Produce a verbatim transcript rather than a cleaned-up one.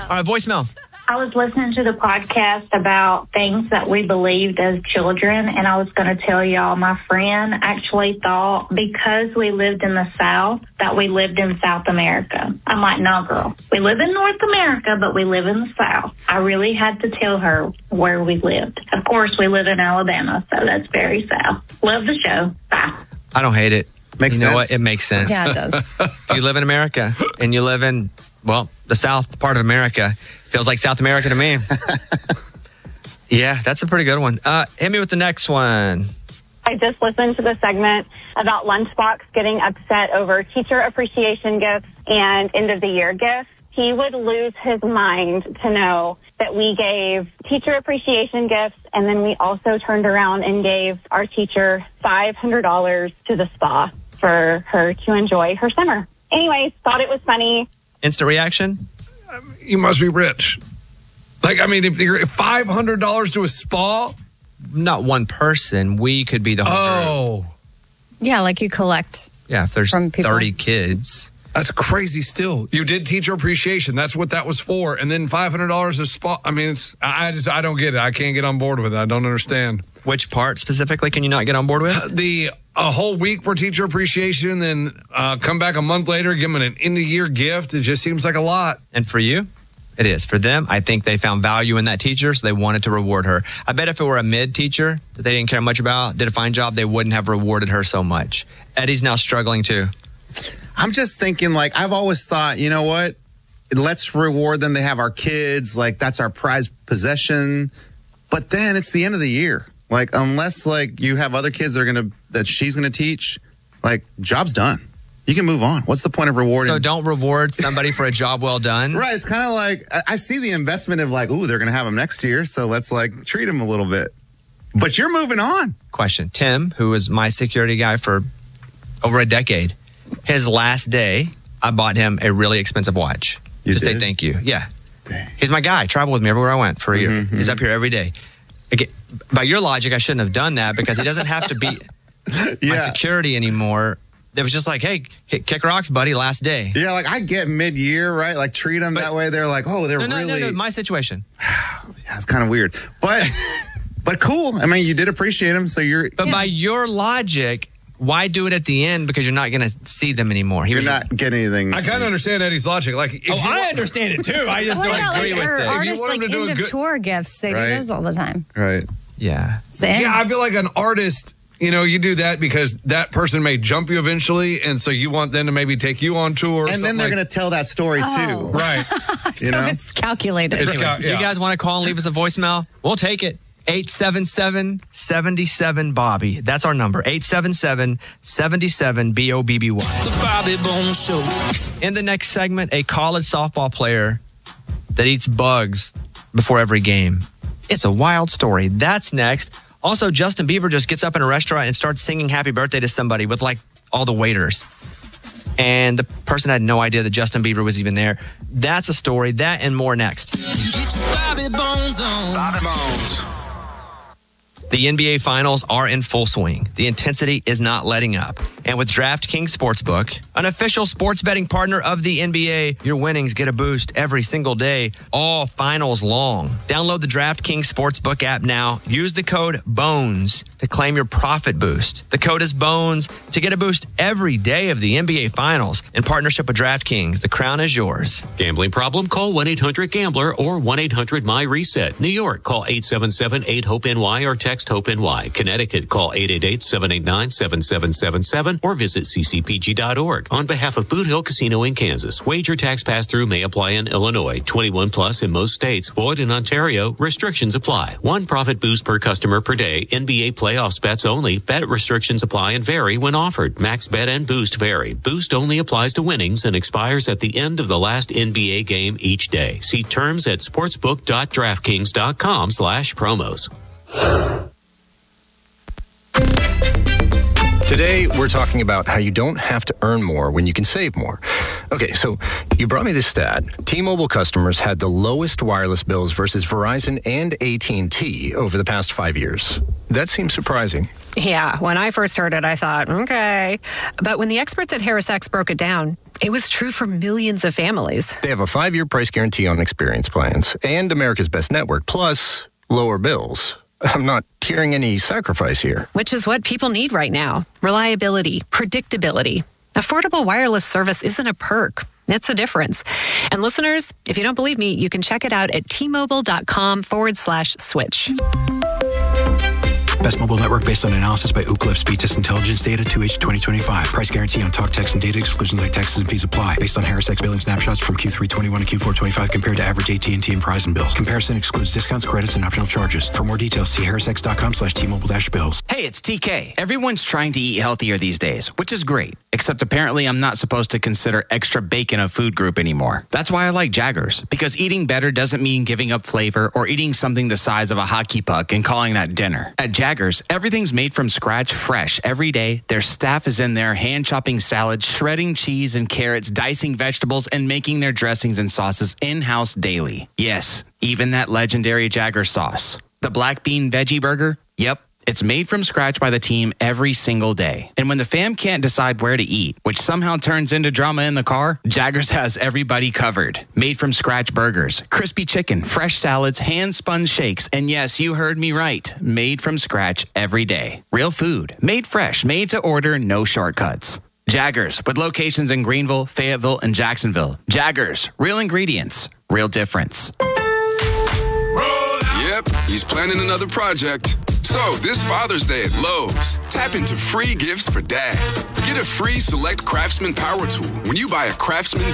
All right, voicemail. I was listening to the podcast about things that we believed as children, and I was going to tell y'all my friend actually thought because we lived in the South that we lived in South America. I'm like, no, girl. We live in North America, but we live in the South. I really had to tell her where we lived. Of course, we live in Alabama, so that's very South. Love the show. Bye. I don't hate it. Makes you know sense. what? It makes sense. Yeah, it does. You live in America, and you live in, well, the South part of America. Feels like South America to me. Yeah, that's a pretty good one. Uh, hit me with the next one. I just listened to the segment about Lunchbox getting upset over teacher appreciation gifts and end of the year gifts. He would lose his mind to know that we gave teacher appreciation gifts, and then we also turned around and gave our teacher five hundred dollars to the spa for her to enjoy her summer. Anyways, thought it was funny. Instant reaction? You must be rich. Like, I mean, if you're five hundred dollars to a spa? Not one person. We could be the whole Oh. group. Yeah, like you collect. Yeah, if there's From people. thirty kids. That's crazy still. You did teacher appreciation. That's what that was for. And then five hundred dollars a spa. I mean, it's, I just, I don't get it. I can't get on board with it. I don't understand. Which part specifically can you not get on board with? The a whole week for teacher appreciation, then uh, come back a month later, give them an end of year gift. It just seems like a lot. And for you? It is. For them, I think they found value in that teacher, so they wanted to reward her. I bet if it were a mid teacher that they didn't care much about, did a fine job, they wouldn't have rewarded her so much. Eddie's now struggling too. I'm just thinking, like, I've always thought, you know what? Let's reward them. They have our kids. Like, that's our prized possession. But then it's the end of the year. Like, unless, like, you have other kids that are going to, that she's going to teach, like, job's done. You can move on. What's the point of rewarding? So don't reward somebody for a job well done. Right. It's kind of like, I, I see the investment of like, ooh, they're going to have them next year. So let's like treat them a little bit. But you're moving on. Question. Tim, who was my security guy for over a decade, his last day, I bought him a really expensive watch You to say did? thank you. Yeah. Dang. He's my guy. Traveled with me everywhere I went for a year. Mm-hmm. He's up here every day. Again, by your logic, I shouldn't have done that because he doesn't have to be my Yeah. security anymore. It was just like, hey, kick rocks, buddy, last day. Yeah. Like I get mid year, right? Like treat them But- that way. They're like, oh, they're No, no, really, no, no, my situation. yeah, it's kind of weird, but, but cool. I mean, you did appreciate them. So you're, But by your logic, why do it at the end? Because you're not going to see them anymore. He you're was- not getting anything. I kind of understand Eddie's logic. Like, if Oh, you I want- understand it too. I just What don't about agree like with our it. artists, want like them to do end a of good- tour gifts? They Right. do those all the time. Right. Yeah. It's the end. Yeah, I feel like an artist, you know, you do that because that person may jump you eventually, and so you want them to maybe take you on tour. And then they're going to tell that story Oh. too. Right. so you know? it's calculated. It's Anyway, got- yeah. You guys want to call and leave us a voicemail? We'll take it. eight seven seven, seven seven, Bobby. That's our number. eight seven seven, seven seven, B O B B Y. The Bobby Bones Show. In the next segment, a college softball player that eats bugs before every game. It's a wild story. That's next. Also, Justin Bieber just gets up in a restaurant and starts singing happy birthday to somebody with like all the waiters. And the person had no idea that Justin Bieber was even there. That's a story. That and more next. Get your Bobby Bones on. Bobby Bones. The N B A Finals are in full swing. The intensity is not letting up. And with DraftKings Sportsbook, an official sports betting partner of the N B A, your winnings get a boost every single day, all finals long. Download the DraftKings Sportsbook app now. Use the code BONES to claim your profit boost. The code is BONES to get a boost every day of the N B A Finals. In partnership with DraftKings, the crown is yours. Gambling problem? Call one eight hundred gambler or one eight hundred my reset. New York, call eight seven seven, eight hope N Y or text HOPE-NY. Connecticut, call eight eight eight, seven eight nine, seven seven seven seven or visit c c p g dot org. On behalf of Boot Hill Casino in Kansas, wager tax pass-through may apply in Illinois. twenty-one plus in most states. Void in Ontario. Restrictions apply. One profit boost per customer per day. N B A playoffs bets only. Bet restrictions apply and vary when offered. Max bet and boost vary. Boost only applies to winnings and expires at the end of the last N B A game each day. See terms at sportsbook dot draftkings dot com slash promos. Today, we're talking about how you don't have to earn more when you can save more. Okay, so you brought me this stat. T-Mobile customers had the lowest wireless bills versus Verizon and A T and T over the past five years. That seems surprising. Yeah, when I first heard it, I thought, okay. But when the experts at HarrisX broke it down, It was true for millions of families. They have a five-year price guarantee on experience plans and America's Best Network, plus lower bills. I'm not hearing any sacrifice here. Which is what people need right now. Reliability, predictability. Affordable wireless service isn't a perk. It's a difference. And listeners, if you don't believe me, you can check it out at T-Mobile.com forward slash switch. Best mobile network based on analysis by Ookla Speed Test Intelligence data two H twenty twenty-five. Price guarantee on talk, text, and data exclusions like taxes and fees apply. Based on Harris X billing snapshots from Q three twenty-one to Q four twenty-five compared to average A T and T and Verizon bills. Comparison excludes discounts, credits, and optional charges. For more details, see harrisx.com slash T-Mobile dash bills. Hey, it's T K. Everyone's trying to eat healthier these days, which is great. Except apparently I'm not supposed to consider extra bacon a food group anymore. That's why I like Jaggers, because eating better doesn't mean giving up flavor or eating something the size of a hockey puck and calling that dinner. At Jaggers, everything's made from scratch, fresh every day. Their staff is in there hand chopping salads, shredding cheese and carrots, dicing vegetables, and making their dressings and sauces in-house daily. Yes, even that legendary Jagger sauce. The black bean veggie burger? Yep. It's made from scratch by the team every single day. And when the fam can't decide where to eat, which somehow turns into drama in the car, Jaggers has everybody covered. Made from scratch burgers, crispy chicken, fresh salads, hand-spun shakes, and yes, you heard me right, made from scratch every day. Real food, made fresh, made to order, no shortcuts. Jaggers, with locations in Greenville, Fayetteville, and Jacksonville. Jaggers, real ingredients, real difference. Yep, he's planning another project. So, this Father's Day at Lowe's, tap into free gifts for dad. Get a free Select Craftsman Power Tool when you buy a Craftsman